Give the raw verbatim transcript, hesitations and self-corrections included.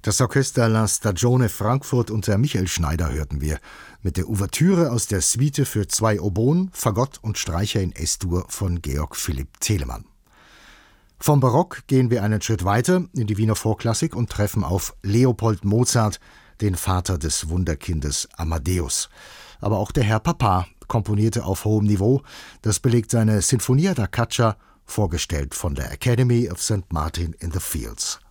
Das Orchester La Stagione Frankfurt unter Michael Schneider hörten wir, mit der Ouvertüre aus der Suite für zwei Oboen, Fagott und Streicher in Es-Dur von Georg Philipp Telemann. Vom Barock gehen wir einen Schritt weiter in die Wiener Vorklassik und treffen auf Leopold Mozart, den Vater des Wunderkindes Amadeus. Aber auch der Herr Papa komponierte auf hohem Niveau, das belegt seine Sinfonia da Caccia, vorgestellt von der Academy of Saint Martin in the Fields.